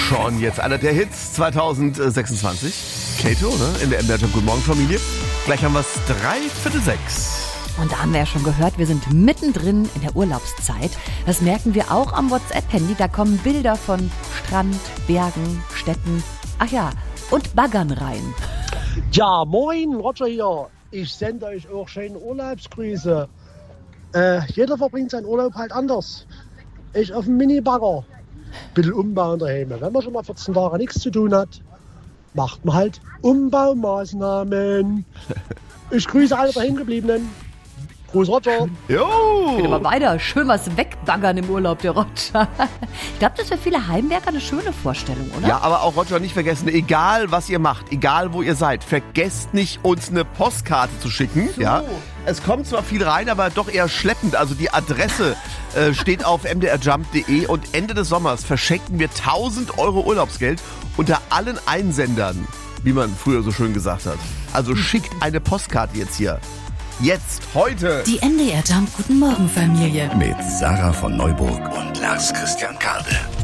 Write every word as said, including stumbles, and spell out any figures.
schon jetzt einer der Hits zweitausendsechsundzwanzig. Kato, ne? In der M D R Guten Morgen Familie. Gleich haben wir es drei Viertel sechs. Und da haben wir ja schon gehört, wir sind mittendrin in der Urlaubszeit. Das merken wir auch am WhatsApp-Handy. Da kommen Bilder von Strand, Bergen, Städten, ach ja, und Baggern rein. Ja, moin, Roger hier. Ich sende euch auch schöne Urlaubsgrüße. Äh, jeder verbringt seinen Urlaub halt anders. Ich auf dem Mini-Bagger. Bisschen umbauen daheim. Wenn man schon mal vierzehn Tage nichts zu tun hat, macht man halt Umbaumaßnahmen. Ich grüße alle dahingebliebenen. Gruß Roger. Jo! Geht immer weiter. Schön was wegbaggern im Urlaub, der Roger. Ich glaube, das ist für viele Heimwerker eine schöne Vorstellung, oder? Ja, aber auch Roger nicht vergessen, egal was ihr macht, egal wo ihr seid, vergesst nicht, uns eine Postkarte zu schicken. So. Ja? Es kommt zwar viel rein, aber doch eher schleppend. Also die Adresse äh, steht auf m d r jump punkt d e und Ende des Sommers verschenken wir tausend Euro Urlaubsgeld unter allen Einsendern, wie man früher so schön gesagt hat. Also schickt eine Postkarte jetzt hier. Jetzt, heute. Die M D R Jump Guten Morgen Familie. Mit Sarah von Neuburg und Lars Christian Kade.